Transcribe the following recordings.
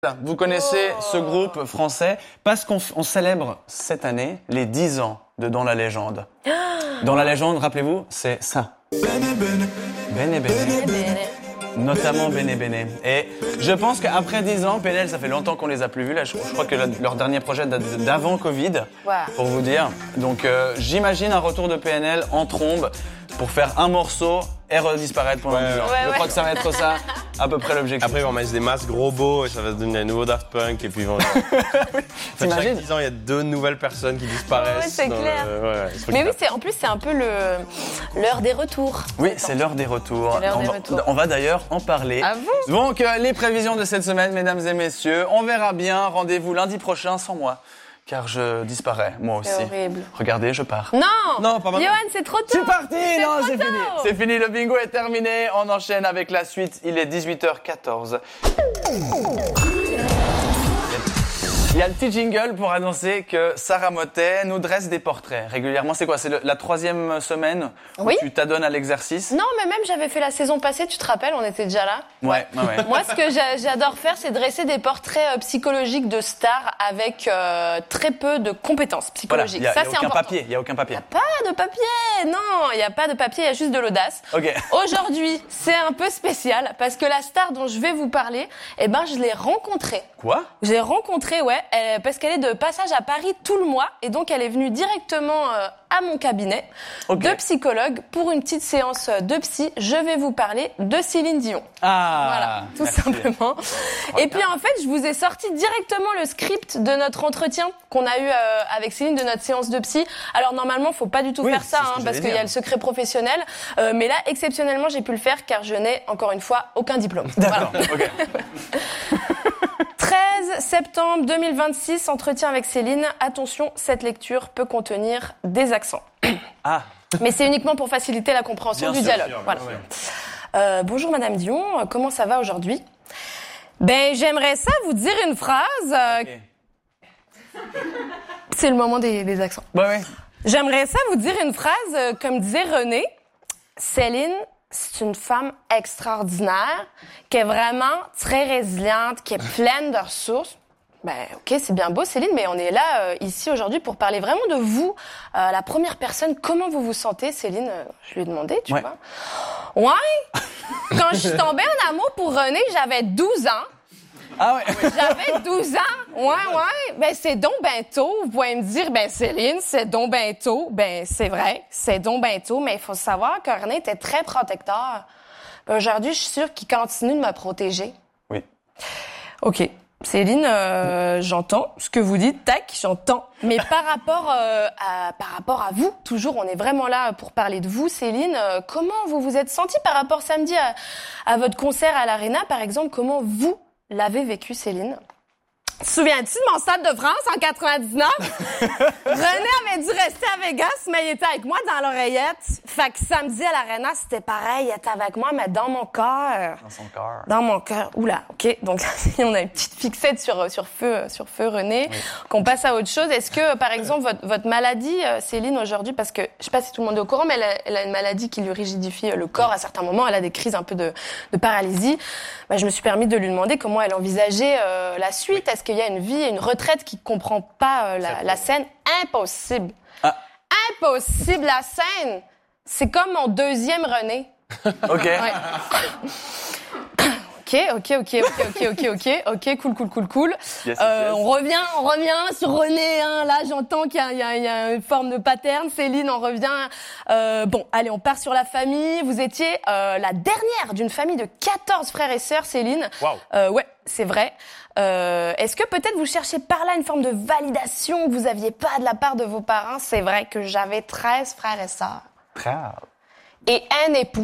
Vous connaissez ce groupe français parce qu'on célèbre cette année les 10 ans de Dans la légende. Dans la légende, rappelez-vous, c'est ça. Bene Bene. Notamment Bene Bene. Et je pense qu'après 10 ans, PNL, ça fait longtemps qu'on les a plus vus. Là, je crois que leur dernier projet date d'avant Covid, pour vous dire. Donc j'imagine un retour de PNL en trombe pour faire un morceau et redisparaître pendant 10 ans. Je crois que ça va être ça, à peu près l'objectif. Après, ils vont mettre des masques robots et ça va devenir un nouveau Daft Punk. Et puis, ils vont... T'imagines ? Chaque 10 ans, il y a 2 nouvelles personnes qui disparaissent. Ouais, c'est clair. Mais oui, en plus, c'est un peu l'heure des retours. Oui, c'est l'heure des retours. Retours. On va d'ailleurs en parler. À vous. Donc, les prévisions de cette semaine, mesdames et messieurs, on verra bien. Rendez-vous lundi prochain sans moi. Car je disparais, moi aussi. C'est horrible. Regardez, je pars. Non, pas maintenant. Johan, c'est trop tôt. C'est parti. Non, c'est trop fini. tôt. C'est fini, le bingo est terminé. On enchaîne avec la suite. Il est 18h14. Il y a le petit jingle pour annoncer que Sarah Mottet nous dresse des portraits régulièrement. C'est quoi ? C'est la 3e semaine où Oui. tu t'adonnes à l'exercice ? Non, mais même j'avais fait la saison passée, tu te rappelles, on était déjà là. Ouais. Moi, ce que j'adore faire, c'est dresser des portraits psychologiques de stars avec très peu de compétences psychologiques. Voilà, Ça, il c'est important. il n'y a aucun papier. Pas de papier, non, il n'y a pas de papier, il y a juste de l'audace. Ok. Aujourd'hui, c'est un peu spécial parce que la star dont je vais vous parler, je l'ai rencontrée. Quoi ? J'ai rencontré, parce qu'elle est de passage à Paris tout le mois et donc elle est venue directement à mon cabinet de psychologue pour une petite séance de psy. Je vais vous parler de Céline Dion. Voilà, tout simplement. Et puis en fait, je vous ai sorti directement le script de notre entretien qu'on a eu avec Céline, de notre séance de psy. Alors normalement, faut pas du tout faire ça parce qu'il y a le secret professionnel. Mais là, exceptionnellement, j'ai pu le faire car je n'ai, encore une fois, aucun diplôme. D'accord, ok. 13 septembre 2026, entretien avec Céline. Attention, cette lecture peut contenir des accents. Ah. Mais c'est uniquement pour faciliter la compréhension du dialogue. Voilà. Bonjour Madame Dion, comment ça va aujourd'hui ? J'aimerais ça vous dire une phrase. C'est le moment des accents. Ouais. J'aimerais ça vous dire une phrase, comme disait René. Céline, c'est une femme extraordinaire, qui est vraiment très résiliente, qui est pleine de ressources. Ok, c'est bien beau, Céline, mais on est là, ici, aujourd'hui, pour parler vraiment de vous. La première personne, comment vous vous sentez, Céline ? Je lui ai demandé, tu vois. Ouais. Quand je suis tombée en amour pour René, j'avais 12 ans. Ah ouais. J'avais 12 ans. Ouais. C'est donc ben tôt. Vous pouvez me dire, Céline, c'est donc ben tôt. C'est vrai, c'est donc ben tôt, mais il faut savoir que René était très protecteur. Aujourd'hui, je suis sûre qu'il continue de me protéger. Oui. OK. Céline, j'entends ce que vous dites, tac, j'entends. Mais par rapport à vous, toujours, on est vraiment là pour parler de vous, Céline. Comment vous vous êtes sentie par rapport samedi à votre concert à l'Arena, par exemple? Comment vous l'avez vécu, Céline? Te souviens-tu de mon Stade de France en 99? René avait dû rester à Vegas, mais il était avec moi dans l'oreillette. Fait que samedi à l'Arena, c'était pareil. Il était avec moi, mais dans mon cœur. Dans son cœur. Dans mon cœur. Oula, OK. Donc, on a une petite fixette sur feu, René. Oui. Qu'on passe à autre chose. Est-ce que, par exemple, votre maladie, Céline, aujourd'hui, parce que, je sais pas si tout le monde est au courant, mais elle a une maladie qui lui rigidifie le corps à certains moments. Elle a des crises un peu de paralysie. Je me suis permis de lui demander comment elle envisageait la suite. Est-ce qu'il y a une vie, une retraite qui comprend pas la scène? Impossible. Ah. Impossible, la scène. C'est comme mon deuxième René. OK. Ouais. OK, cool. Yes. On revient sur René, hein. Là, j'entends qu'il y a une forme de pattern. Céline, on revient. Allez, on part sur la famille. Vous étiez la dernière d'une famille de 14 frères et sœurs, Céline. Wow. Ouais, c'est vrai. Est-ce que peut-être vous cherchez par là une forme de validation que vous aviez pas de la part de vos parents? C'est vrai que j'avais 13 frères et sœurs. Et un époux.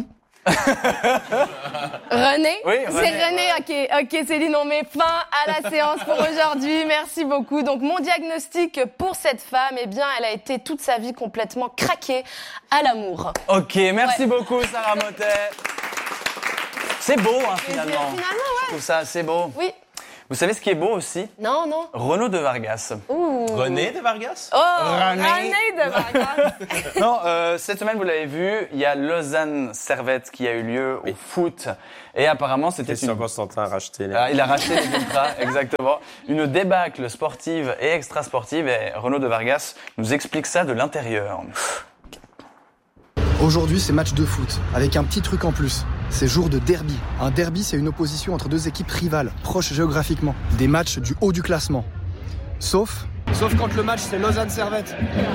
René? Oui, c'est René. OK, Céline, on met fin à la séance pour aujourd'hui. Merci beaucoup. Donc, mon diagnostic pour cette femme, elle a été toute sa vie complètement craquée à l'amour. OK, merci beaucoup, Sarah Mottet. C'est beau, finalement. Finalement, ouais. Je trouve ça assez beau. Oui. Vous savez ce qui est beau aussi ? Non. Renaud de Vargas. Ouh. René de Vargas? Oh, René de Vargas. Non, cette semaine, vous l'avez vu, il y a Lausanne-Servette qui a eu lieu au foot. Et apparemment, c'était Christian Constantin a racheté les... Il a racheté les ultras, exactement. Une débâcle sportive et extra-sportive. Et Renaud de Vargas nous explique ça de l'intérieur. Aujourd'hui, c'est match de foot, avec un petit truc en plus. C'est jour de derby. Un derby, c'est une opposition entre deux équipes rivales, proches géographiquement. Des matchs du haut du classement. Sauf quand le match, c'est Lausanne-Servette.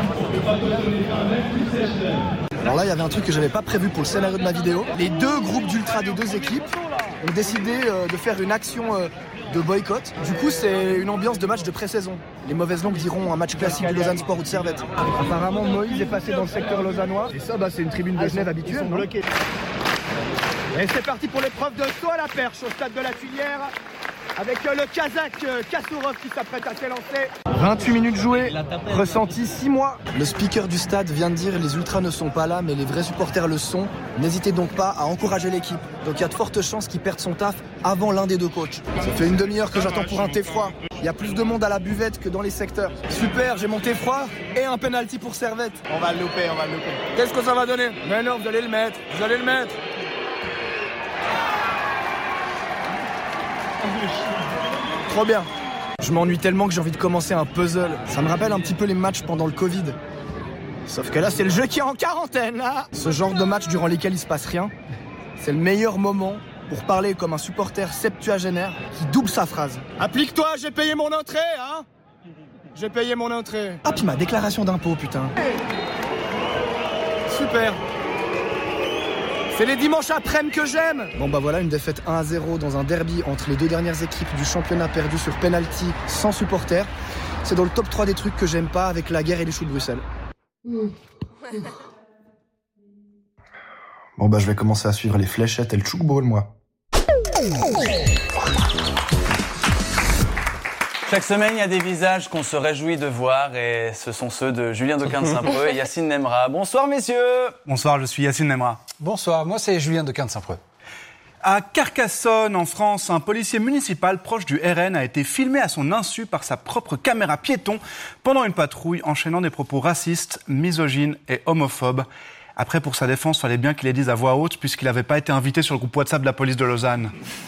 Alors là, il y avait un truc que j'avais pas prévu pour le scénario de ma vidéo. Les deux groupes d'ultras des deux équipes ont décidé de faire une action de boycott. Du coup, c'est une ambiance de match de pré-saison. Les mauvaises langues diront un match classique de Lausanne Sport ou de Servette. Apparemment, Moïse est passé dans le secteur lausannois. Et ça, c'est une tribune de Genève habituelle. Et c'est parti pour l'épreuve de saut à la perche au stade de la Tuilière avec le Kazakh Kassourov qui s'apprête à s'élancer. 28 minutes jouées, ressenti 6 mois. Le speaker du stade vient de dire les ultras ne sont pas là, mais les vrais supporters le sont. N'hésitez donc pas à encourager l'équipe. Donc il y a de fortes chances qu'il perde son taf avant l'un des deux coachs. Ça fait une demi-heure que j'attends pour un thé froid. Il y a plus de monde à la buvette que dans les secteurs. Super, j'ai mon thé froid et un penalty pour Servette. On va le louper. Qu'est-ce que ça va donner ? Mais non, vous allez le mettre. Trop bien. Je m'ennuie tellement que j'ai envie de commencer un puzzle. Ça me rappelle un petit peu les matchs pendant le Covid. Sauf que là, c'est le jeu qui est en quarantaine, là. Ce genre de match durant lesquels il se passe rien, c'est le meilleur moment pour parler comme un supporter septuagénaire qui double sa phrase. Applique-toi, j'ai payé mon entrée, hein. J'ai payé mon entrée. Ah, puis ma déclaration d'impôt, putain. Super. C'est les dimanches après-midi que j'aime. Bon bah voilà, une défaite 1-0 dans un derby entre les deux dernières équipes du championnat perdu sur penalty sans supporters. C'est dans le top 3 des trucs que j'aime pas avec la guerre et les choux de Bruxelles. Bon bah je vais commencer à suivre les fléchettes et le choukball moi. Chaque semaine, il y a des visages qu'on se réjouit de voir et ce sont ceux de Julien Dequin-de-Saint-Preux et Yacine Nemra. Bonsoir messieurs. Bonsoir, je suis Yacine Nemra. Bonsoir, moi c'est Julien Dequin-de-Saint-Preux. À Carcassonne, en France, un policier municipal proche du RN a été filmé à son insu par sa propre caméra piéton pendant une patrouille, enchaînant des propos racistes, misogynes et homophobes. Après, pour sa défense, fallait bien qu'il les dise à voix haute puisqu'il n'avait pas été invité sur le groupe WhatsApp de la police de Lausanne.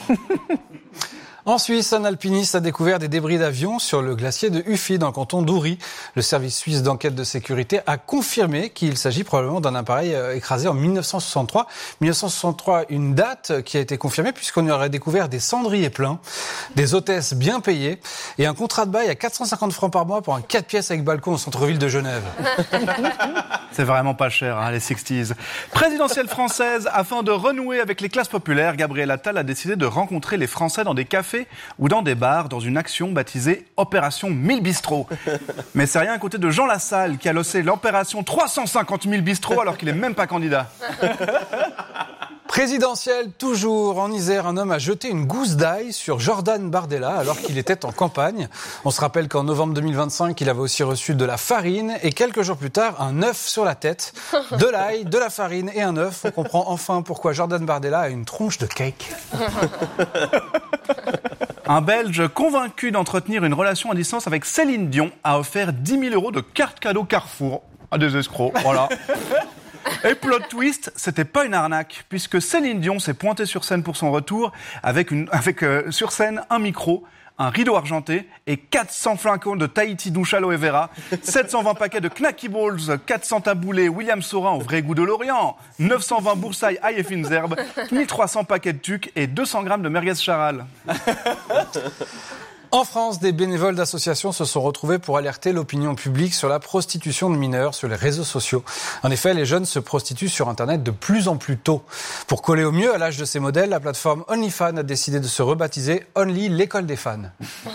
En Suisse, un alpiniste a découvert des débris d'avion sur le glacier de Uffy dans le canton d'Uri. Le service suisse d'enquête de sécurité a confirmé qu'il s'agit probablement d'un appareil écrasé en 1963. 1963, une date qui a été confirmée puisqu'on y aurait découvert des cendriers pleins, des hôtesses bien payées et un contrat de bail à 450 francs par mois pour un 4 pièces avec balcon au centre-ville de Genève. C'est vraiment pas cher, hein, les 60s. Présidentielle française, afin de renouer avec les classes populaires, Gabriel Attal a décidé de rencontrer les Français dans des cafés ou dans des bars dans une action baptisée Opération 1000 Bistrots. Mais c'est rien à côté de Jean Lassalle qui a lancé l'opération 350 000 Bistrots alors qu'il est même pas candidat. Présidentielle, toujours en Isère, un homme a jeté une gousse d'ail sur Jordan Bardella alors qu'il était en campagne. On se rappelle qu'en novembre 2025, il avait aussi reçu de la farine et quelques jours plus tard, un œuf sur la tête. De l'ail, de la farine et un œuf. On comprend enfin pourquoi Jordan Bardella a une tronche de cake. Un Belge convaincu d'entretenir une relation à distance avec Céline Dion a offert 10 000 € de carte cadeau Carrefour à des escrocs. Voilà. Et plot twist, c'était pas une arnaque, puisque Céline Dion s'est pointée sur scène pour son retour avec sur scène un micro, un rideau argenté et 400 flacons de Tahiti douche aloe vera, 720 paquets de Knacky Balls, 400 taboulés William Saurin au vrai goût de l'Orient, 920 boursailles ail et fines herbes, 1300 paquets de tucs et 200 grammes de merguez charal. En France, des bénévoles d'associations se sont retrouvés pour alerter l'opinion publique sur la prostitution de mineurs sur les réseaux sociaux. En effet, les jeunes se prostituent sur Internet de plus en plus tôt. Pour coller au mieux à l'âge de ces modèles, la plateforme OnlyFans a décidé de se rebaptiser Only l'école des fans.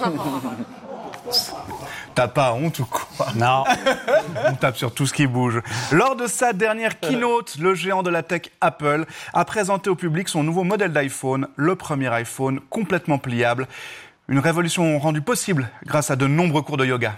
T'as pas honte ou quoi? Non. On tape sur tout ce qui bouge. Lors de sa dernière keynote, le géant de la tech Apple a présenté au public son nouveau modèle d'iPhone, le premier iPhone complètement pliable. Une révolution rendue possible grâce à de nombreux cours de yoga.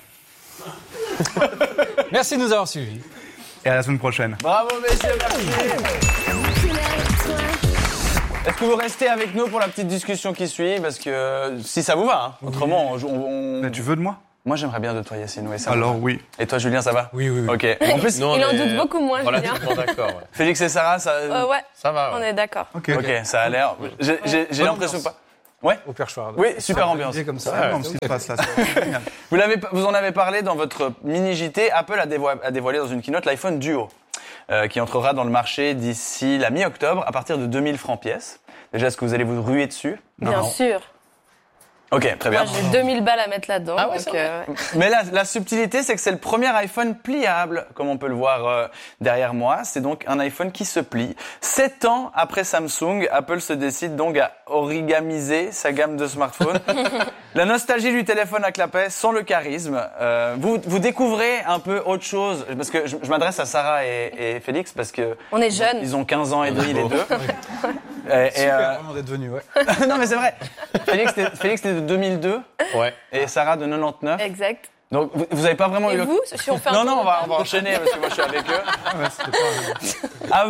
Merci de nous avoir suivis. Et à la semaine prochaine. Bravo messieurs, merci. Est-ce que vous restez avec nous pour la petite discussion qui suit? Parce que si ça vous va, hein. Autrement, Mais tu veux de moi? Moi, j'aimerais bien de toi, Yacine. Oui, ça me Alors va. oui. Et toi, Julien, ça va? Oui. Ok. En plus, Nous, on Il en est doute beaucoup moins, Julien. relativement d'accord. Ouais. Félix et Sarah, ça. Ouais, Ça va. on Ouais. est d'accord. Ok. Ok, ça a l'air. J'ai l'impression ambiance. pas. Ouais. Au perchoir. Oui, super ambiance. Comme ça. Ah, non, ce qui se passe là, c'est génial. Vous en avez parlé dans votre mini JT. Apple a dévoilé dans une keynote l'iPhone Duo, qui entrera dans le marché d'ici la mi-octobre à partir de 2000 francs pièce. Déjà, est-ce que vous allez vous ruer dessus? Bien sûr. Ok, très bien. Moi, j'ai 2000 balles à mettre là-dedans. Ah ouais, donc, c'est vrai. Mais la subtilité, c'est que c'est le premier iPhone pliable, comme on peut le voir derrière moi. C'est donc un iPhone qui se plie. 7 ans après Samsung, Apple se décide donc à origamiser sa gamme de smartphones. La nostalgie du téléphone à clapet sans le charisme. Vous découvrez un peu autre chose, parce que je m'adresse à Sarah et Félix, parce que On est jeunes. ils ont 15 ans et demi les deux. Super, vraiment d'être venu, ouais. Non mais c'est vrai. Félix était de 2002 Ouais. et Sarah de 99. Exact. Donc vous avez pas vraiment Et eu vous, si on fait un Non, tour non, de on va table. enchaîner parce que moi je suis avec eux.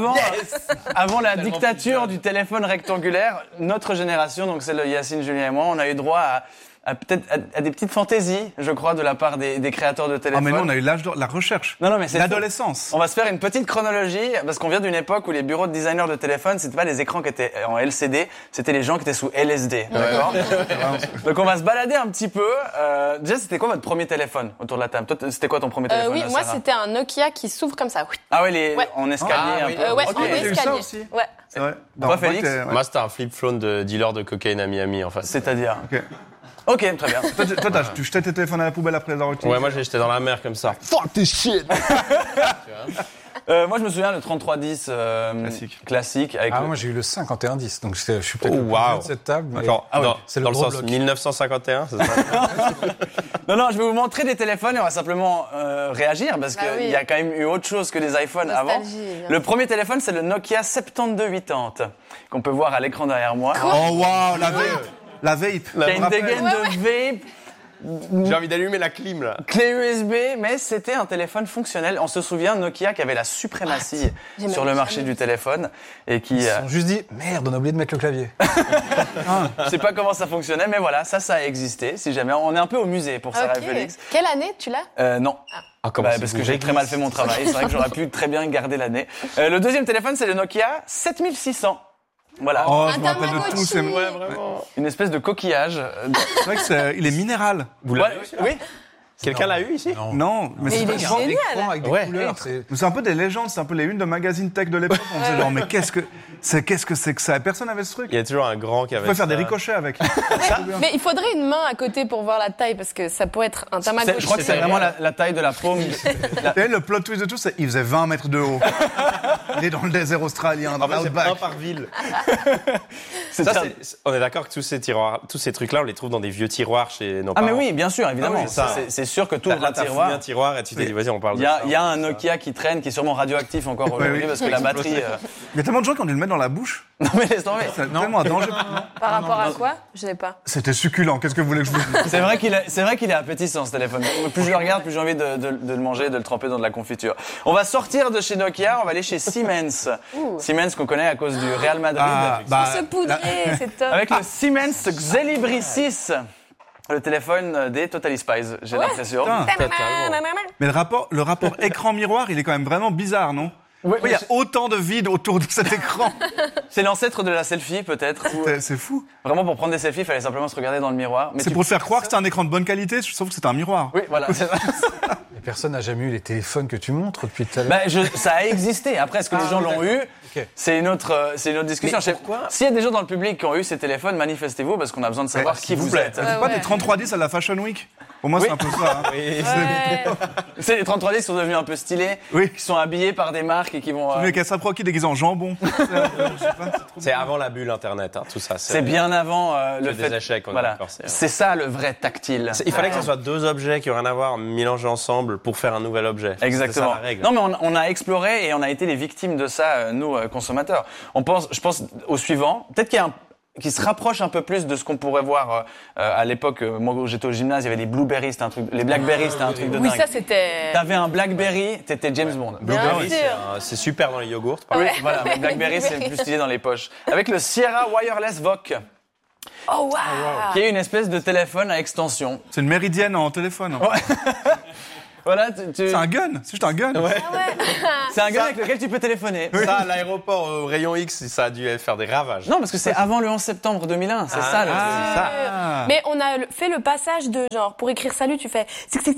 Avant la dictature du téléphone rectangulaire, notre génération, donc celle de Yacine, Julien et moi, on a eu droit à peut-être à des petites fantaisies, je crois, de la part des créateurs de Ah téléphones. mais nous on a eu l'âge de la recherche. Non, mais c'est L'adolescence. On va se faire une petite chronologie parce qu'on vient d'une époque où les bureaux de designers de téléphone, c'était pas les écrans qui étaient en LCD, c'était les gens qui étaient sous LSD. D'accord. Donc on va se balader un petit peu. Déjà, c'était quoi votre premier téléphone autour de la table? Toi, c'était quoi ton premier téléphone? Oui, moi, Sarah c'était un Nokia qui s'ouvre comme ça. Oui. Ah ouais, Ouais. en escalier Ah, un oui. peu. Ouais, Ok. en j'ai eu ça escalier. aussi. Ouais. C'est vrai. Toi, Félix ouais. Moi, c'était un flip phone de dealer de cocaïne à Miami, en fait. C'est-à-dire. Ok. Ok, très bien. Toi, tu jetais tes téléphones à la poubelle après les avoir utilisés. Ouais, moi, j'ai jeté dans la mer comme ça. Fuck this shit. Moi, je me souviens le 3310 classique avec. Ah, le- moi j'ai eu le 5110, donc je suis peut-être Oh, le plus waouh. vieux de cette table. mais- D'accord. Dans, c'est le dans le gros sens bloc. 1951, c'est ça? Non, je vais vous montrer des téléphones et on va simplement réagir parce Bah qu'il oui. y a quand même eu autre chose que des iPhones avant. Nostalgie, bien. Le premier téléphone, c'est le Nokia 7280 qu'on peut voir à l'écran derrière moi. Oh waouh, la vape. La vape. Il y a une Rappel. dégaine de vape, J'ai envie d'allumer la clim, là. clé USB, mais c'était un téléphone fonctionnel. On se souvient Nokia qui avait la suprématie J'ai sur même le marché jamais du téléphone et qui, Ils se sont juste dit, merde, on a oublié de mettre le clavier. je sais pas comment ça fonctionnait, mais voilà, ça a existé. Si jamais, on est un peu au musée pour Sarah Ok. et Félix. Quelle année tu l'as? Non. Ah, comment Bah, c'est parce vous que j'ai très mal fait mon travail. C'est vrai que j'aurais pu très bien garder l'année. Le deuxième téléphone, c'est le Nokia 7600. Voilà. Oh, Un je me rappelle de Tamagotchi. tous ces... Ouais, vraiment. Une espèce de coquillage. C'est vrai que il est minéral. Vous l'avez eu, Oui. Quelqu'un l'a eu ici? Non, mais Mais c'est il pas est genre- génial. Écran avec des Ouais. couleurs. c'est- C'est un peu des légendes, c'est un peu les unes de magazines tech de l'époque. On faisait genre, mais qu'est-ce que c'est que ça? Personne n'avait ce truc. Il y a toujours un grand qui On avait. peut faire des ça. ricochets avec. Mais il faudrait une main à côté pour voir la taille parce que ça pourrait être un Tamagotchi. Je crois que c'est vraiment la taille de la paume. Et le plot twist de tout, c'est il faisait 20 mètres de haut. Il est dans le désert australien, dans En fait, c'est l'outback. un par ville. C'est Ça, ça. on est d'accord que tous ces tiroirs, tous ces trucs-là, on les trouve dans des vieux tiroirs chez nos Ah parents. mais oui, bien sûr, évidemment. Ah oui, ça. C'est sûr que tout Là, un t'as fouillé tiroir. un tiroir et tu t'es dit, vas-y, on parle Il de ça. y a un Nokia qui traîne, qui est sûrement radioactif encore aujourd'hui oui. parce que la batterie. Il y a tellement de gens qui ont dû le mettre dans la bouche. Non mais laisse tomber. C'est tellement un danger. Par rapport à quoi? Je sais pas. C'était succulent. Qu'est-ce que vous voulez que je vous dise? C'est vrai qu'il est appétissant ce téléphone. Plus je le regarde, plus j'ai envie de le manger, de le tremper dans de la confiture. On va sortir de chez Nokia, on va aller chez Siemens. Siemens qu'on connaît à cause du Real Madrid. Se poudrer, c'est top. Avec le Siemens Xelibri 6. Le téléphone des Totally Spies, j'ai l'impression. Putain. Mais le rapport écran-miroir, il est quand même vraiment bizarre, non? Oui, Il y a autant de vide autour de cet écran. c'est l'ancêtre de la selfie peut-être. Ou, C'est fou. Vraiment pour prendre des selfies, il fallait simplement se regarder dans le miroir. Mais C'est pour te faire croire que c'est un écran de bonne qualité, sauf que c'est un miroir. Oui, voilà. c'est ça. Mais personne n'a jamais eu les téléphones que tu montres depuis tout à l'heure. Ça a existé. Après, est-ce que les gens l'ont eu? Ok. C'est une autre discussion. Mais pourquoi S'il y a des gens dans le public qui ont eu ces téléphones, manifestez-vous parce qu'on a besoin de savoir qui vous êtes. C'est pas des 3310 à la Fashion Week? Pour moi, Oui. c'est un peu ça. Hein. C'est les 33D qui sont devenus un peu stylés, Oui. qui sont habillés par des marques et qui vont. Le mec à Saproki déguisé en jambon. C'est avant la bulle Internet, hein, tout ça. C'est bien avant le que fait. des échecs, on est voilà. d'accord, c'est- C'est ça le vrai tactile. Il fallait que ce soit deux objets qui n'ont rien à voir mélangés ensemble pour faire un nouvel objet. Exactement. C'est ça la règle. Non, mais on a exploré et on a été les victimes de ça, nous consommateurs. Je pense au suivant. Peut-être qu'il y a qui se rapproche un peu plus de ce qu'on pourrait voir à l'époque. Moi, où j'étais au gymnase, il y avait les Blueberry, c'était un truc, les Blackberry, c'était un truc de dingue. Oui, ça c'était. T'avais un Blackberry, t'étais James Bond. Blueberry, sûr. c'est super dans les yogourts. Oui, voilà, mais Blackberry, c'est plus stylé dans les poches. Avec le Sierra Wireless VOC, Oh waouh. qui est une espèce de téléphone à extension. C'est une méridienne en téléphone. Voilà, C'est un gun, c'est juste un gun. Ouais. c'est un gars avec lequel tu peux téléphoner. Ça, à l'aéroport au rayon X, ça a dû faire des ravages. Non, parce que c'est avant le 11 septembre 2001, c'est ça. c'est ça. Mais on a fait le passage de genre, pour écrire salut, tu fais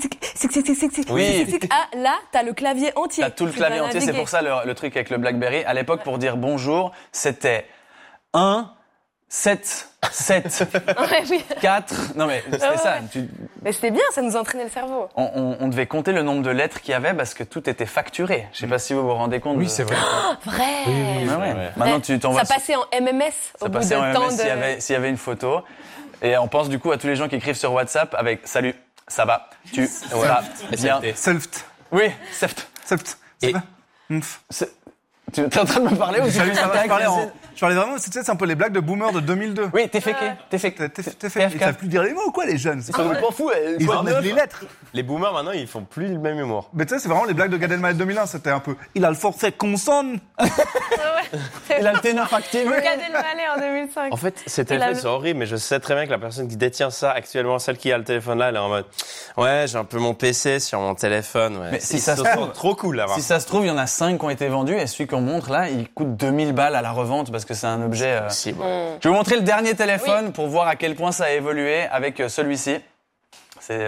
Oui. Ah, là, t'as le clavier entier. T'as tout le Tu clavier vas entier, c'est naviguer. pour ça le truc avec le Blackberry. À l'époque, pour dire bonjour, c'était 1, 7, 7, Ouais, oui. 4. Non mais c'était Ouais. ça. Mais c'était bien, ça nous entraînait le cerveau. On devait compter le nombre de lettres qu'il y avait parce que tout était facturé. Je sais pas si vous vous rendez compte. Oui, c'est vrai. Vrai. Ouais, ouais. Maintenant, tu t'envoies. Ça passait en MMS Ça au bout passait en de temps MMS de. s'il y avait une photo. Et on pense du coup à tous les gens qui écrivent sur WhatsApp avec salut, ça va, tu, ça, bien. Selft. Oui, Seft. Selft. Et- Ça va Mph. Tu es en train de me parler ou tu Salut, ça va, tac, je parlais vraiment, c'est un peu les blagues de boomer de 2002. Oui, t'es féqué. T'es fait. Ils savent plus dire les mots ou quoi, les jeunes? Ils s'en fous. Ils enlèvent les lettres. Les boomers, maintenant, ils font plus le même humour. Mais tu sais, c'est vraiment les blagues de Gad Elmaleh 2001. C'était un peu. Il a le forfait consonne. Il a le ténor activé. Gad Elmaleh en 2005. En fait, cet Il a effet, le- c'est horrible, mais je sais très bien que la personne qui détient ça actuellement, celle qui a le téléphone là, elle est en mode ouais, j'ai un peu mon PC sur mon téléphone. Ouais. Mais si Ils ça se sont trouve- trop cool là-bas. Si ça se trouve, il y en a 5 qui ont été vendus et celui qu'on montre là, il coûte 2000 balles à la revente parce que c'est un objet. Si, bon. Je vais vous montrer le dernier téléphone pour voir à quel point ça a évolué avec celui-ci. C'est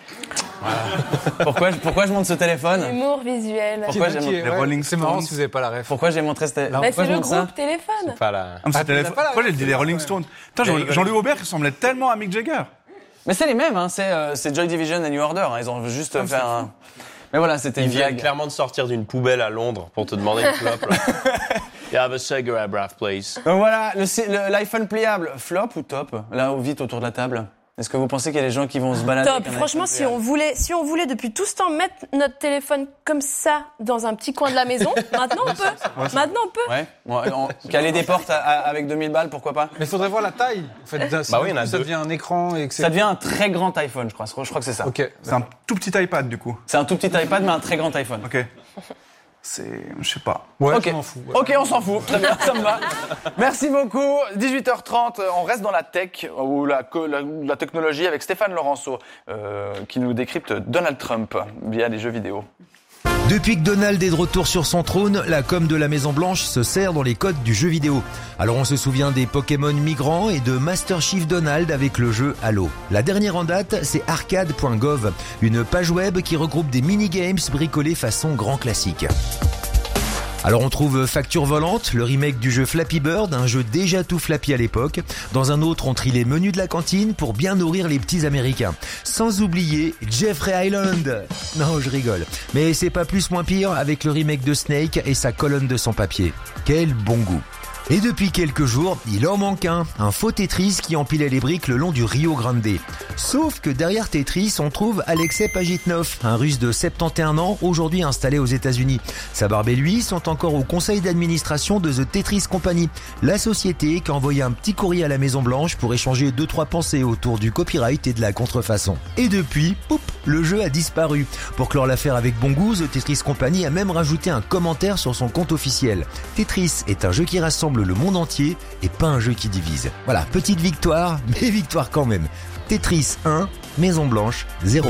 pourquoi je montre ce téléphone? Humour visuel. Pourquoi j'ai montré Les Rolling C'est marrant Stones. si vous n'avez pas la ref. Pourquoi j'ai montré ce téléphone? Bah, Pourquoi c'est je le montre ça? groupe téléphone. Pas là. Ah, mais c'est téléphone. Pourquoi j'ai dit les Rolling Stones? Putain, Jean-Louis Aubert ressemblait tellement à Mick Jagger. Mais c'est les mêmes, hein. C'est Joy Division et New Order. Hein. Ils ont juste fait un. Mais voilà, c'était Ils une viennent blague. clairement de sortir d'une poubelle à Londres pour te demander une clope. là. You have a cigarette, please. Donc voilà, l'iPhone pliable, flop ou top? Là, vite autour de la table. Est-ce que vous pensez qu'il y a des gens qui vont se balader Top. avec un Franchement, iPhone si on voulait depuis tout ce temps mettre notre téléphone comme ça dans un petit coin de la maison, maintenant on peut. Maintenant on peut. pliable? Ouais. Caler des portes avec 2000 balles, pourquoi pas? Mais il faudrait voir la taille. En fait, Bah oui, il y en a ça deux. devient un écran et que c'est. Ça devient un très grand iPhone, je crois. Je crois que c'est ça. Ok. C'est un tout petit iPad, du coup. C'est un tout petit iPad, mais un très grand iPhone. Ok. Je sais pas. Ouais, Ok. je m'en fous. Ouais. Ok, on s'en fout. Très bien, ça me va. Merci beaucoup. 18h30, on reste dans la tech ou la technologie avec Stéphane Laurenceau qui nous décrypte Donald Trump via les jeux vidéo. Depuis que Donald est de retour sur son trône, la com de la Maison Blanche se sert dans les codes du jeu vidéo. Alors on se souvient des Pokémon migrants et de Master Chief Donald avec le jeu Halo. La dernière en date, c'est arcade.gov, une page web qui regroupe des mini-games bricolés façon grand classique. Alors on trouve Facture Volante, le remake du jeu Flappy Bird, un jeu déjà tout flappy à l'époque. Dans un autre, on trie les menus de la cantine pour bien nourrir les petits Américains. Sans oublier Jeffrey Island. Non, je rigole. Mais c'est pas plus moins pire avec le remake de Snake et sa colonne de sans-papier. Quel bon goût. Et depuis quelques jours, il en manque un faux Tetris qui empilait les briques le long du Rio Grande. Sauf que derrière Tetris, on trouve Alexei Pajitnov, un Russe de 71 ans, aujourd'hui installé aux États-Unis. Sa barbe et lui sont encore au conseil d'administration de The Tetris Company, la société qui a envoyé un petit courrier à la Maison Blanche pour échanger 2-3 pensées autour du copyright et de la contrefaçon. Et depuis, poup, le jeu a disparu. Pour clore l'affaire avec bon goût, The Tetris Company a même rajouté un commentaire sur son compte officiel. Tetris est un jeu qui rassemble le monde entier et pas un jeu qui divise. Voilà, petite victoire, mais victoire quand même. Tetris 1, Maison Blanche 0.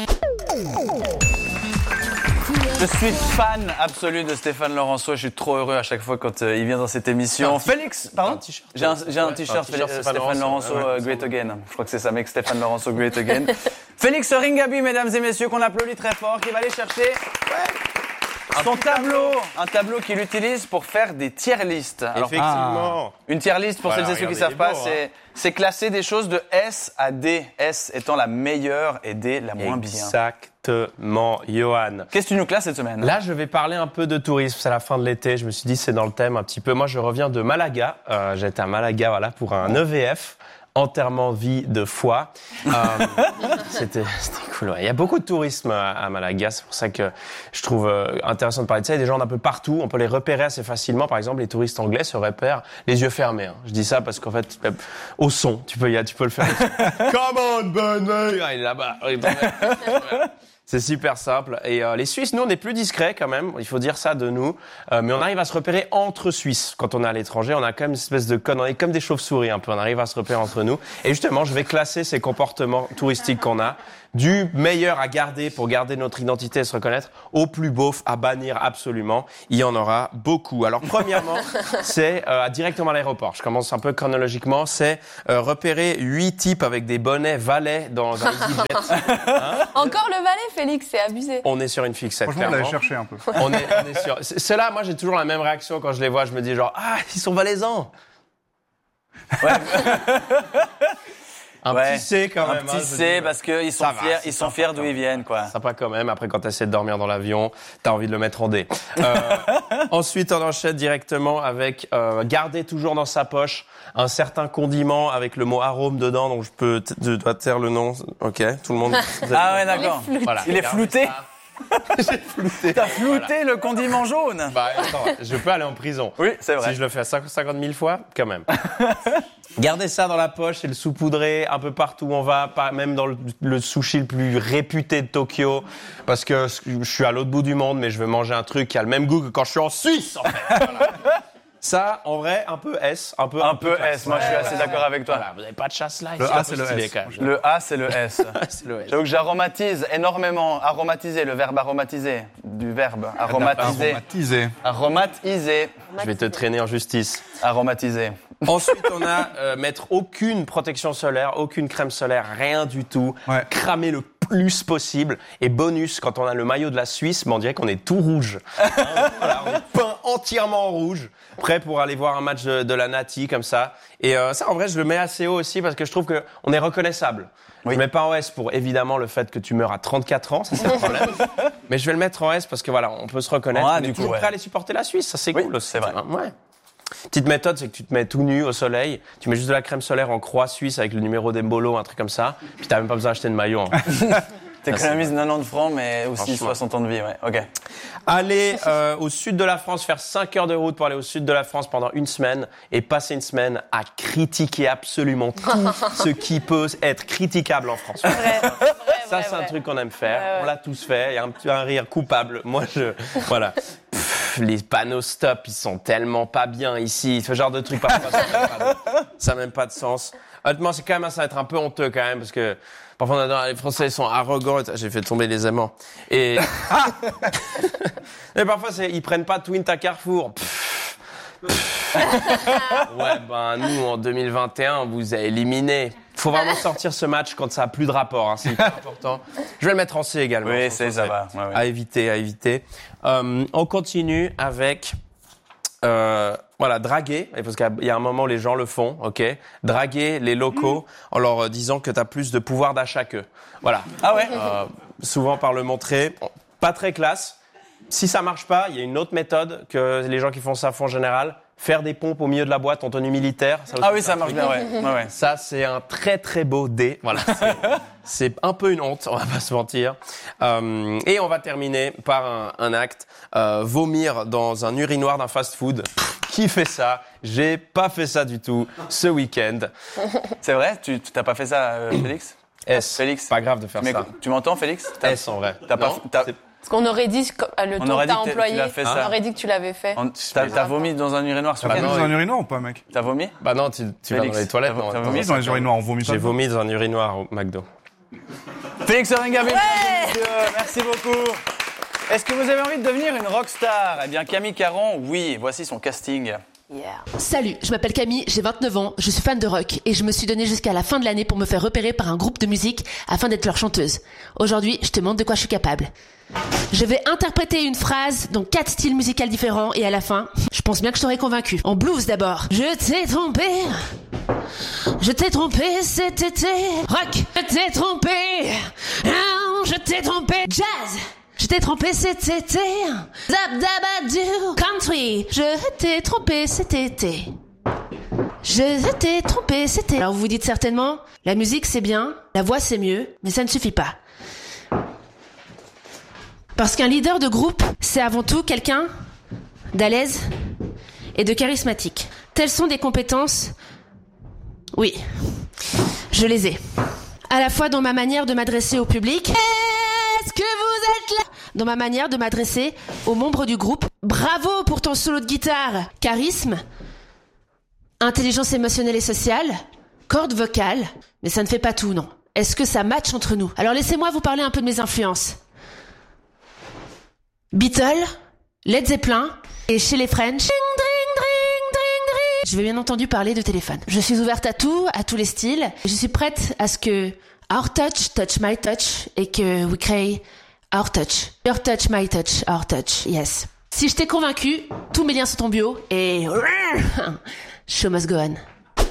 Je suis fan absolu de Stéphane Laurenceau. Je suis trop heureux à chaque fois quand il vient dans cette émission. Félix, pardon? J'ai un t-shirt Stéphane Laurenceau Great Again. Je crois que c'est ça, mec. Stéphane Laurenceau Great Again. Félix Ringaby, mesdames et messieurs, qu'on applaudit très fort, qui va aller chercher son tableau. Un tableau qu'il utilise pour faire des tier lists. Alors, Effectivement. une tier list, pour Voilà, celles et ceux qui regardez, savent pas, il est beau, c'est classer des choses de S à D. S étant la meilleure et D la moins bien. Exactement, Johan. Qu'est-ce que tu nous classes cette semaine? Là, je vais parler un peu de tourisme. C'est la fin de l'été. Je me suis dit, c'est dans le thème un petit peu. Moi, je reviens de Malaga. J'étais à Malaga, voilà, pour un EVF. Enterrement vie de foie. C'était cool. Ouais. Il y a beaucoup de tourisme à Malaga, c'est pour ça que je trouve intéressant de parler de ça. Il y a des gens d'un peu partout, on peut les repérer assez facilement. Par exemple, les touristes anglais se repèrent les yeux fermés. Hein. Je dis ça parce qu'en fait, au son, tu peux le faire. Come on, Ben! Il est là-bas. C'est super simple. Et les Suisses, nous, on est plus discrets quand même. Il faut dire ça de nous. Mais on arrive à se repérer entre Suisses. Quand on est à l'étranger, on a quand même une espèce de code. On est comme des chauves-souris un peu. On arrive à se repérer entre nous. Et justement, je vais classer ces comportements touristiques qu'on a. Du meilleur à garder pour garder notre identité et se reconnaître, au plus beauf à bannir absolument. Il y en aura beaucoup. Alors, premièrement, c'est directement à l'aéroport. Je commence un peu chronologiquement. C'est repérer 8 types avec des bonnets valets dans un EasyJet. Hein? Encore le valet, Félix, c'est abusé. On est sur une fixette, Franchement, clairement. on l'avait cherché un peu. On est sur... Ceux-là, moi, j'ai toujours la même réaction quand je les vois. Je me dis genre, ah, ils sont valaisants. Ouais. Un petit C quand même. Un petit C parce qu'ils sont fiers, ils sont fiers d'où ils viennent, quoi. Sympa quand même. Après, quand t'essaies de dormir dans l'avion, t'as envie de le mettre en D. Ensuite, on enchaîne directement avec garder toujours dans sa poche un certain condiment avec le mot arôme dedans. Donc, je dois taire le nom. Ok, tout le monde. Ah ouais, d'accord. Voilà, il est flouté. J'ai flouté. T'as flouté le condiment jaune. Bah, attends, je peux aller en prison. Oui, c'est vrai. Si je le fais 50 000 fois, quand même. Gardez ça dans la poche et le saupoudrer un peu partout où on va, même dans le sushi le plus réputé de Tokyo, parce que je suis à l'autre bout du monde, mais je veux manger un truc qui a le même goût que quand je suis en Suisse, en fait. Voilà. Ça, en vrai, un peu S, un peu S. Moi, je suis assez d'accord avec toi. Voilà, vous n'avez pas de chasse là. Le A, c'est le S. Le A, c'est le S. C'est le S. J'avoue que j'aromatise énormément. Aromatiser, le verbe aromatiser. Du verbe aromatiser. Aromatiser. Aromatiser. Je vais te traîner en justice. Aromatiser. Ensuite, on a mettre aucune protection solaire, aucune crème solaire, rien du tout. Ouais. Cramer le plus possible. Et bonus, quand on a le maillot de la Suisse, on dirait qu'on est tout rouge. Voilà, on est peint entièrement en rouge, prêt pour aller voir un match de la Nati comme ça. Et ça, en vrai, je le mets assez haut aussi parce que je trouve que on est reconnaissable. Oui. Je le mets pas en S pour évidemment le fait que tu meurs à 34 ans, ça c'est un problème. Mais je vais le mettre en S parce que voilà, on peut se reconnaître. On est toujours prêt à aller supporter la Suisse, ça c'est cool aussi. C'est vrai. Ouais. Petite méthode, c'est que tu te mets tout nu au soleil, tu mets juste de la crème solaire en croix suisse avec le numéro d'Embolo, un truc comme ça, puis t'as même pas besoin d'acheter de maillot. Hein. T'économises 90 francs, mais aussi 60 ans de vie, ouais. Ok. Aller au sud de la France, faire 5 heures de route pour aller au sud de la France pendant une semaine et passer une semaine à critiquer absolument tout ce qui peut être critiquable en France. Ça, c'est un truc qu'on aime faire. Ouais. On l'a tous fait. Il y a un rire coupable. Moi, voilà. Les panneaux stop, ils sont tellement pas bien ici. Ce genre de truc, parfois, ça n'a même pas de sens. Honnêtement, c'est quand même, ça va être un peu honteux quand même, parce que parfois, on adore, les Français sont arrogants. J'ai fait tomber les aimants. Et mais parfois, ils prennent pas Twint à Carrefour. Ouais, ben nous, en 2021, on vous a éliminé. Faut vraiment sortir ce match quand ça a plus de rapport. Hein, c'est hyper important. Je vais le mettre en C également. Oui, ça va. Ouais, ouais. À éviter. On continue avec... voilà, draguer, parce qu'il y a un moment où les gens le font, ok. Draguer les locaux en leur disant que t'as plus de pouvoir d'achat qu'eux. Voilà. Ah ouais. Souvent par le montrer, pas très classe. Si ça marche pas, il y a une autre méthode que les gens qui font ça font en général. Faire des pompes au milieu de la boîte en tenue militaire. Ça marche bien, ouais. Ça, c'est un très très beau dé. Voilà. C'est un peu une honte, on va pas se mentir. Et on va terminer par un acte. Vomir dans un urinoir d'un fast-food. Qui fait ça? J'ai pas fait ça du tout ce week-end. C'est vrai? Tu t'as pas fait ça, Félix? S. Félix. Pas grave de faire ça. Tu m'entends, Félix? S en vrai. Parce qu'on aurait dit, le temps que t'as employé, on aurait dit que tu l'avais fait. T'as vomi dans un urinoir ce T'as week-end? vomi dans un urinoir ou pas, mec? T'as vomi? Bah non, tu vas dans les toilettes. T'as vomi dans les urinoirs, on vomit pas. J'ai vomi dans un urinoir au McDo. Félix Orenga, merci beaucoup. Est-ce que vous avez envie de devenir une rockstar? Eh bien, Camille Caron, oui, voici son casting. Yeah. Salut, je m'appelle Camille, j'ai 29 ans, je suis fan de rock et je me suis donné jusqu'à la fin de l'année pour me faire repérer par un groupe de musique afin d'être leur chanteuse. Aujourd'hui, je te montre de quoi je suis capable. Je vais interpréter une phrase dans 4 styles musicaux différents et à la fin, je pense bien que je t'aurai convaincu. En blues d'abord. Je t'ai trompé cet été. Rock, je t'ai trompé. Je t'ai trompé. Jazz. Je t'ai trompé cet été. Zabdabadou. Country. Je t'ai trompé cet été. Je t'ai trompé cet été. Alors vous vous dites certainement, la musique c'est bien, la voix c'est mieux, mais ça ne suffit pas. Parce qu'un leader de groupe, c'est avant tout quelqu'un d'à l'aise et de charismatique. Telles sont des compétences... Oui, je les ai. À la fois dans ma manière de m'adresser au public... Est-ce que vous êtes là ? Dans ma manière de m'adresser aux membres du groupe. Bravo pour ton solo de guitare. Charisme, intelligence émotionnelle et sociale, cordes vocales. Mais ça ne fait pas tout, non. Est-ce que ça match entre nous ? Alors laissez-moi vous parler un peu de mes influences. Beatles, Led Zeppelin et chez les French. Je vais bien entendu parler de téléphone. Je suis ouverte à tout, à tous les styles. Je suis prête à ce que our touch touch my touch et que we crée our touch. Your touch, my touch, our touch, yes. Si je t'ai convaincu, tous mes liens sont en bio et... Show must go on.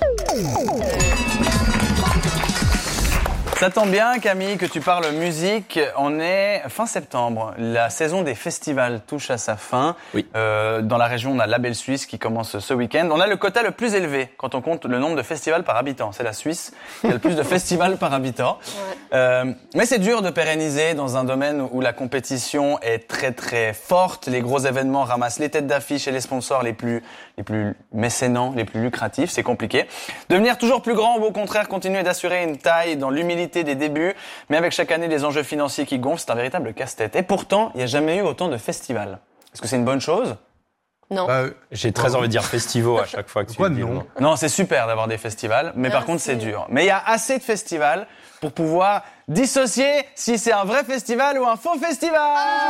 Ça tombe bien, Camille, que tu parles musique. On est fin septembre. La saison des festivals touche à sa fin. Oui. Dans la région, on a Label Suisse qui commence ce week-end. On a le quota le plus élevé quand on compte le nombre de festivals par habitant. C'est la Suisse qui a le plus de festivals par habitant. Ouais. Mais c'est dur de pérenniser dans un domaine où la compétition est très très forte. Les gros événements ramassent les têtes d'affiche et les sponsors les plus mécénants, les plus lucratifs. C'est compliqué. Devenir toujours plus grand ou au contraire continuer d'assurer une taille dans l'humilité des débuts, mais avec chaque année les enjeux financiers qui gonflent, c'est un véritable casse-tête. Et pourtant, il n'y a jamais eu autant de festivals. Est-ce que c'est une bonne chose ? Non. J'ai très envie de dire festivals à chaque fois que tu le dis. Non, c'est super d'avoir des festivals, mais par contre c'est dur. Mais il y a assez de festivals pour pouvoir dissocier si c'est un vrai festival ou un faux festival.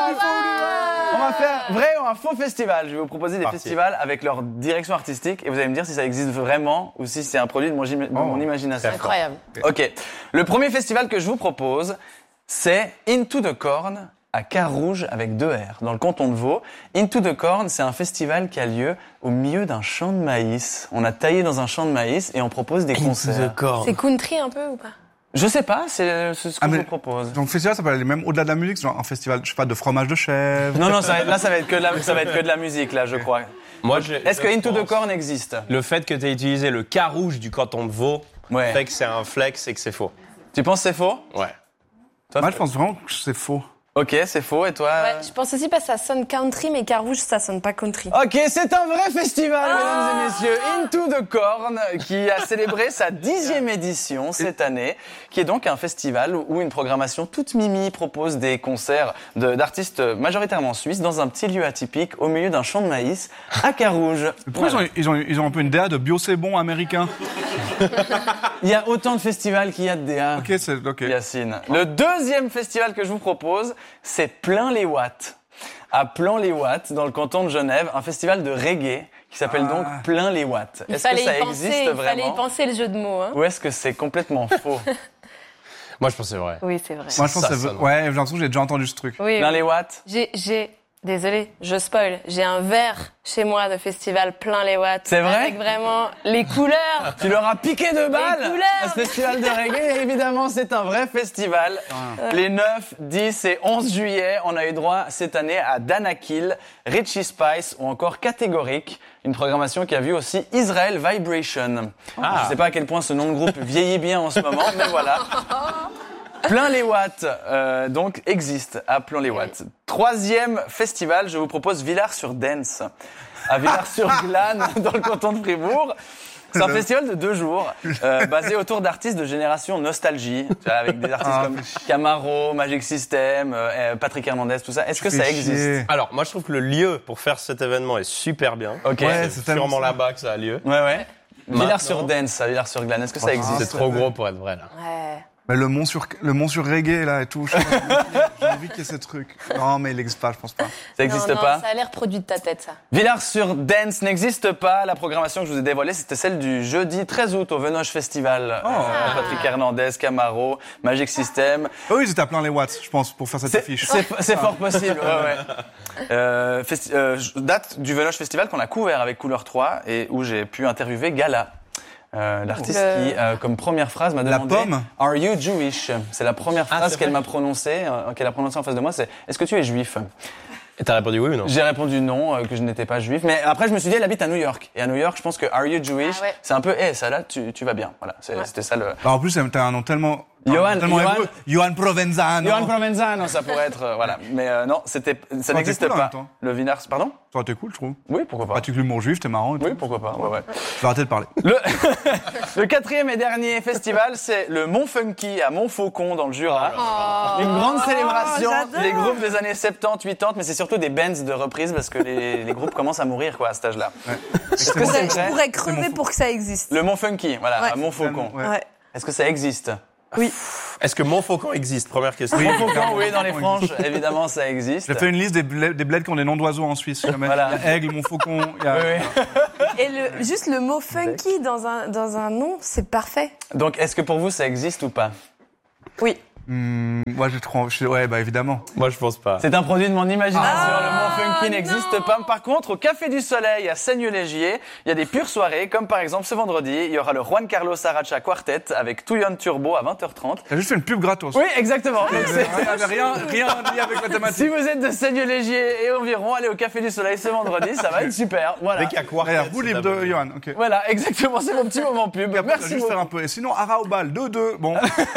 On va faire vrai ou un faux festival. Je vais vous proposer des festivals avec leur direction artistique et vous allez me dire si ça existe vraiment ou si c'est un produit de mon imagination. C'est incroyable. Ok. Le premier festival que je vous propose, c'est Into the Corn à Carouge avec 2 R, dans le canton de Vaud. Into the Corn, c'est un festival qui a lieu au milieu d'un champ de maïs. On a taillé dans un champ de maïs et on propose des concerts. C'est country un peu ou pas ? Je sais pas, c'est ce que je vous propose. Donc festival, ça peut aller même au-delà de la musique, genre un festival, je sais pas, de fromage de chèvre. Non, ça va être que de la musique, là, je crois. Est-ce que Into the Corn existe ? Le fait que tu aies utilisé le Carouge du canton de Vaud fait que c'est un flex et que c'est faux. Tu penses que c'est faux ? Ouais. Moi, je pense vraiment que c'est faux. Ok, c'est faux, et toi ? Ouais, je pense aussi parce que ça sonne country, mais Carouge, ça sonne pas country. Ok, c'est un vrai festival, mesdames et messieurs. Into the Corn, qui a célébré sa 10e édition cette année, qui est donc un festival où une programmation toute mimi propose des concerts d'artistes majoritairement suisses dans un petit lieu atypique au milieu d'un champ de maïs à Carouge. Pourquoi ils ont un peu une DA de bio c'est bon américain? Il y a autant de festivals qu'il y a de DA. Ok. Yacine. Le deuxième festival que je vous propose, c'est Plein les Watts. À Plein-les-Watts, dans le canton de Genève, un festival de reggae qui s'appelle donc Plein les Watts. Est-ce que ça existe vraiment ? Il fallait y penser le jeu de mots. Hein. Ou est-ce que c'est complètement faux ? Moi, je pense que c'est vrai. Oui, c'est vrai. Moi, je pense que c'est vrai. Ouais, j'ai l'impression que j'ai déjà entendu ce truc. Oui, Plein les Watts. Désolée, je spoil. J'ai un verre chez moi de festival Plein les Watts. C'est vrai ? Avec vraiment les couleurs. Tu leur as piqué 2 balles ? Les couleurs. Ce festival de reggae, évidemment, c'est un vrai festival. Les 9, 10 et 11 juillet, on a eu droit cette année à Danakil, Richie Spice ou encore Catégorique. Une programmation qui a vu aussi Israel Vibration. Je sais pas à quel point ce nom de groupe vieillit bien en ce moment, mais voilà. Plein les Watts, donc, existe à Plein les Watts. Troisième festival, je vous propose Villars-sur-Dance. À Villars-sur-Glane, dans le canton de Fribourg. C'est un festival de 2 jours, basé autour d'artistes de génération nostalgie, tu vois, avec des artistes comme Camaro, Magic System, Patrick Hernandez, tout ça. Est-ce que ça existe ? Alors, moi, je trouve que le lieu pour faire cet événement est super bien. Ok. Ouais, c'est sûrement là-bas que ça a lieu. Ouais. Villars-sur-Dance, à Villars-sur-Glane, est-ce que ça existe ? C'est trop gros pour être vrai, là. Ouais. Mais le mont sur reggae, là, et tout. J'ai envie qu'il y ait ces trucs. Non, mais il n'existe pas, je pense pas. Ça n'existe non, pas ? Ça a l'air produit de ta tête, ça. Villars-sur-Dance n'existe pas. La programmation que je vous ai dévoilée, c'était celle du jeudi 13 août au Venoche Festival. Patrick Hernandez, Camaro, Magic System. Oh oui, j'étais à Plein les Watts, je pense, pour faire cette affiche. C'est fort possible, date du Venoche Festival qu'on a couvert avec Couleur 3 et où j'ai pu interviewer Gala. L'artiste qui, comme première phrase, m'a demandé La pomme. Are you Jewish ? C'est la première phrase qu'elle m'a prononcée, qu'elle a prononcée en face de moi, c'est Est-ce que tu es juif ? Et t'as répondu oui ou non ? J'ai répondu non, que je n'étais pas juif. Mais après, je me suis dit, elle habite à New York. Et à New York, je pense que Are you Jewish ? C'est un peu, ça là, tu vas bien. Voilà, c'était ça le. En plus, t'as un nom tellement Johan Provenzano. Johan Provenzano, ça pourrait être, voilà. Mais non, ça n'existe cool, pas. Le Wiener, pardon? Ça aurait été cool, je trouve. Oui, pourquoi pas. Pratique l'humour juif, t'es marrant. Oui, pourquoi pas. Ouais. Je vais arrêter de parler. Le quatrième et dernier festival, c'est le Mont Funky à Montfaucon dans le Jura. Une grande célébration des groupes des années 70, 80, mais c'est surtout des bands de reprise parce que les groupes commencent à mourir à cet âge-là. Ouais. Je pourrais crever pour que ça existe. Le Mont Funky, voilà, à Montfaucon. Ouais. Est-ce que ça existe? Oui. Est-ce que Montfaucon existe? Première question. Montfaucon, oui, dans les Franches, évidemment, ça existe. J'ai fait une liste des bleds qui ont des noms d'oiseaux en Suisse. Voilà. Il y a Aigle, Montfaucon. Et juste le mot funky dans un nom, c'est parfait. Donc, est-ce que pour vous, ça existe ou pas? Oui. Moi, évidemment. Moi, je pense pas. C'est un produit de mon imagination. Le Mont Funky n'existe pas. Par contre, au Café du Soleil à Seigneux-Légier, il y a des pures soirées, comme par exemple ce vendredi, il y aura le Juan Carlos Aracha Quartet avec Touyon Turbo à 20h30. T'as juste fait une pub gratos. Oui, exactement. Rien lié avec la thématique. Si vous êtes de Seigneux-Légier et environ, allez au Café du Soleil ce vendredi, ça va être super. Voilà. Avec un quartet. Vous libre de Johan. Okay. Voilà, exactement, c'est mon petit moment pub. Merci juste faire un peu. Et sinon, Araobal 2-2. Bon.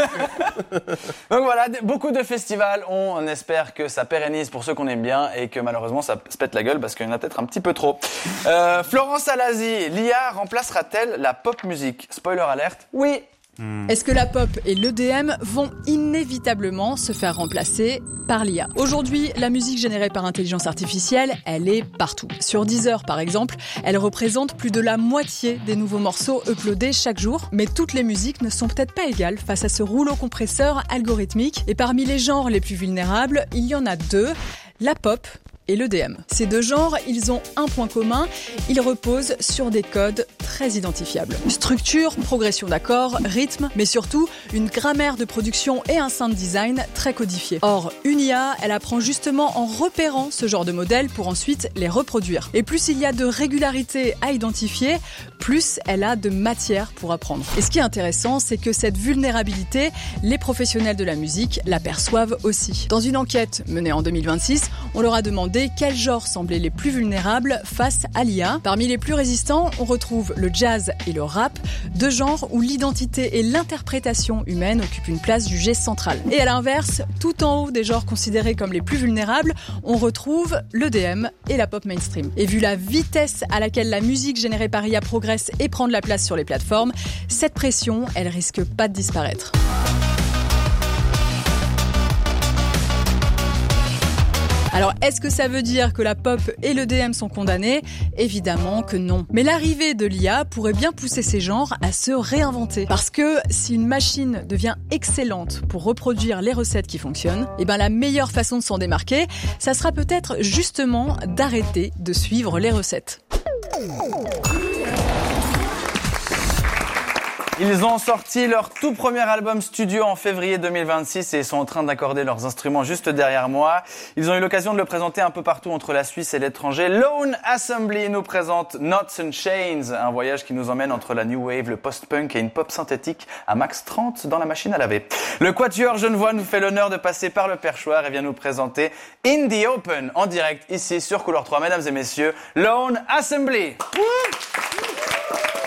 Donc voilà, beaucoup de festivals. On espère que ça pérennise pour ceux qu'on aime bien et que malheureusement ça se pète la gueule parce qu'il y en a peut-être un petit peu trop. Florence Alazi, l'IA remplacera-t-elle la pop musique? Spoiler alerte, oui. Est-ce que la pop et l'EDM vont inévitablement se faire remplacer par l'IA? Aujourd'hui, la musique générée par intelligence artificielle, elle est partout. Sur Deezer, par exemple, elle représente plus de la moitié des nouveaux morceaux uploadés chaque jour. Mais toutes les musiques ne sont peut-être pas égales face à ce rouleau compresseur algorithmique. Et parmi les genres les plus vulnérables, il y en a deux, la pop et l'EDM. Ces deux genres, ils ont un point commun, ils reposent sur des codes très identifiables. Structure, progression d'accords, rythme, mais surtout une grammaire de production et un sound design très codifié. Or, une IA, elle apprend justement en repérant ce genre de modèles pour ensuite les reproduire. Et plus il y a de régularité à identifier, plus elle a de matière pour apprendre. Et ce qui est intéressant, c'est que cette vulnérabilité, les professionnels de la musique l'aperçoivent aussi. Dans une enquête menée en 2026, on leur a demandé quels genres semblaient les plus vulnérables face à l'IA. Parmi les plus résistants, on retrouve le jazz et le rap, deux genres où l'identité et l'interprétation humaine occupent une place jugée centrale. Et à l'inverse, tout en haut des genres considérés comme les plus vulnérables, on retrouve l'EDM et la pop mainstream. Et vu la vitesse à laquelle la musique générée par IA progresse et prend de la place sur les plateformes, cette pression, elle risque pas de disparaître. Alors, est-ce que ça veut dire que la pop et l'EDM sont condamnés? Évidemment que non. Mais l'arrivée de l'IA pourrait bien pousser ces genres à se réinventer. Parce que si une machine devient excellente pour reproduire les recettes qui fonctionnent, eh ben la meilleure façon de s'en démarquer, ça sera peut-être justement d'arrêter de suivre les recettes. Ils ont sorti leur tout premier album studio en février 2026 et sont en train d'accorder leurs instruments juste derrière moi. Ils ont eu l'occasion de le présenter un peu partout entre la Suisse et l'étranger. Lone Assembly nous présente Knots and Chains, un voyage qui nous emmène entre la new wave, le post-punk et une pop synthétique à max 30 dans la machine à laver. Le quatuor genevois nous fait l'honneur de passer par le perchoir et vient nous présenter In the Open en direct ici sur Couleur 3. Mesdames et messieurs, Lone Assembly.